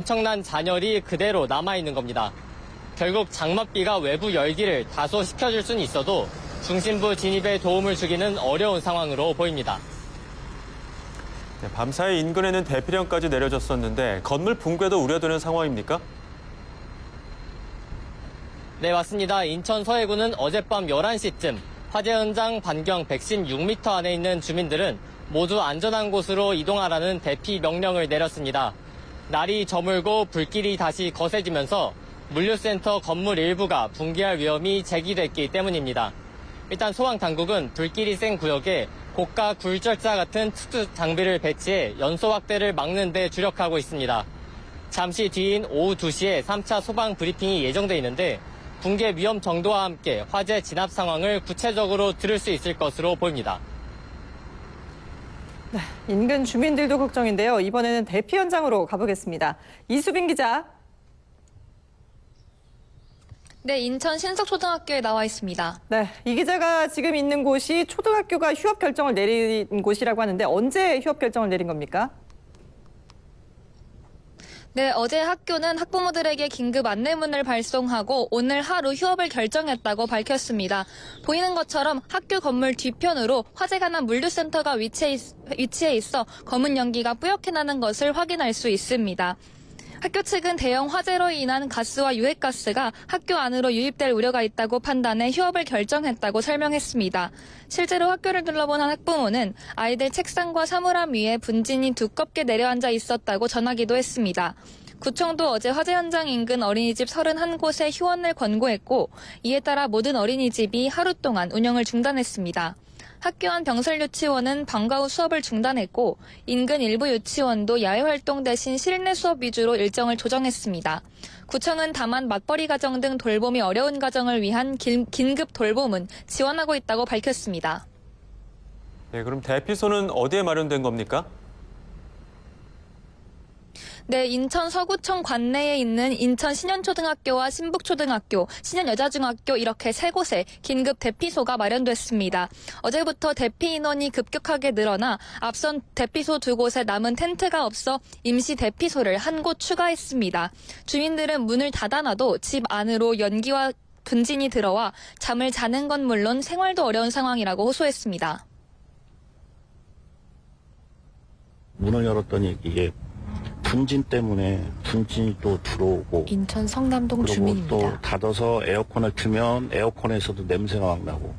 엄청난 잔열이 그대로 남아있는 겁니다. 결국 장맛비가 외부 열기를 다소 식혀줄 수는 있어도 중심부 진입에 도움을 주기는 어려운 상황으로 보입니다. 네, 밤사이 인근에는 대피령까지 내려졌었는데 건물 붕괴도 우려되는 상황입니까? 네, 맞습니다. 인천 서해구는 어젯밤 11시쯤 화재 현장 반경 116m 안에 있는 주민들은 모두 안전한 곳으로 이동하라는 대피 명령을 내렸습니다. 날이 저물고 불길이 다시 거세지면서 물류센터 건물 일부가 붕괴할 위험이 제기됐기 때문입니다. 일단 소방당국은 불길이 센 구역에 고가 굴절자 같은 특수 장비를 배치해 연소 확대를 막는 데 주력하고 있습니다. 잠시 뒤인 오후 2시에 3차 소방 브리핑이 예정돼 있는데 붕괴 위험 정도와 함께 화재 진압 상황을 구체적으로 들을 수 있을 것으로 보입니다. 네, 인근 주민들도 걱정인데요. 이번에는 대피 현장으로 가보겠습니다. 이수빈 기자. 네, 인천 신석초등학교에 나와 있습니다. 네, 이 기자가 지금 있는 곳이 초등학교가 휴업 결정을 내린 곳이라고 하는데 언제 휴업 결정을 내린 겁니까? 네, 어제 학교는 학부모들에게 긴급 안내문을 발송하고 오늘 하루 휴업을 결정했다고 밝혔습니다. 보이는 것처럼 학교 건물 뒤편으로 화재가 난 물류센터가 위치해 있어 검은 연기가 뿌옇게 나는 것을 확인할 수 있습니다. 학교 측은 대형 화재로 인한 가스와 유해가스가 학교 안으로 유입될 우려가 있다고 판단해 휴업을 결정했다고 설명했습니다. 실제로 학교를 둘러본 한 학부모는 아이들 책상과 사물함 위에 분진이 두껍게 내려앉아 있었다고 전하기도 했습니다. 구청도 어제 화재 현장 인근 어린이집 31곳에 휴원을 권고했고 이에 따라 모든 어린이집이 하루 동안 운영을 중단했습니다. 학교 안 병설 유치원은 방과 후 수업을 중단했고 인근 일부 유치원도 야외 활동 대신 실내 수업 위주로 일정을 조정했습니다. 구청은 다만 맞벌이 가정 등 돌봄이 어려운 가정을 위한 긴급 돌봄은 지원하고 있다고 밝혔습니다. 네, 그럼 대피소는 어디에 마련된 겁니까? 네, 인천 서구청 관내에 있는 인천 신현초등학교와 신북초등학교, 신현여자중학교 이렇게 3곳에 긴급 대피소가 마련됐습니다. 어제부터 대피 인원이 급격하게 늘어나 앞선 대피소 2곳에 남은 텐트가 없어 임시 대피소를 한 곳 추가했습니다. 주민들은 문을 닫아놔도 집 안으로 연기와 분진이 들어와 잠을 자는 건 물론 생활도 어려운 상황이라고 호소했습니다. 문을 열었더니 이게 분진 때문에 분진이 또 들어오고 인천 성남동 그리고 주민입니다. 또 닫아서 에어컨을 틀면 에어컨에서도 냄새가 막 나고.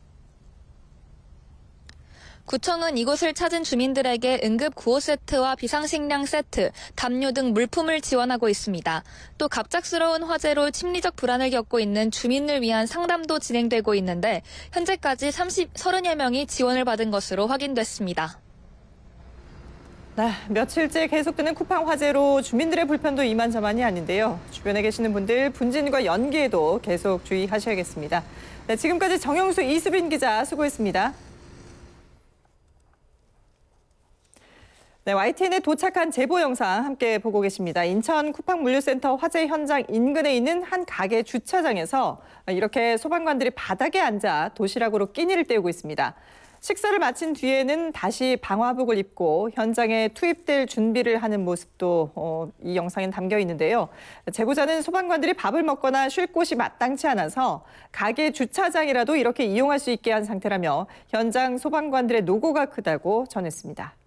구청은 이곳을 찾은 주민들에게 응급 구호 세트와 비상식량 세트, 담요 등 물품을 지원하고 있습니다. 또 갑작스러운 화재로 심리적 불안을 겪고 있는 주민을 위한 상담도 진행되고 있는데 현재까지 30여 명이 지원을 받은 것으로 확인됐습니다. 네, 며칠째 계속되는 쿠팡 화재로 주민들의 불편도 이만저만이 아닌데요. 주변에 계시는 분들 분진과 연기에도 계속 주의하셔야겠습니다. 네, 지금까지 정영수, 이수빈 기자 수고했습니다. 네, YTN에 도착한 제보 영상 함께 보고 계십니다. 인천 쿠팡 물류센터 화재 현장 인근에 있는 한 가게 주차장에서 이렇게 소방관들이 바닥에 앉아 도시락으로 끼니를 때우고 있습니다. 식사를 마친 뒤에는 다시 방화복을 입고 현장에 투입될 준비를 하는 모습도 이 영상엔 담겨 있는데요. 제보자는 소방관들이 밥을 먹거나 쉴 곳이 마땅치 않아서 가게 주차장이라도 이렇게 이용할 수 있게 한 상태라며 현장 소방관들의 노고가 크다고 전했습니다.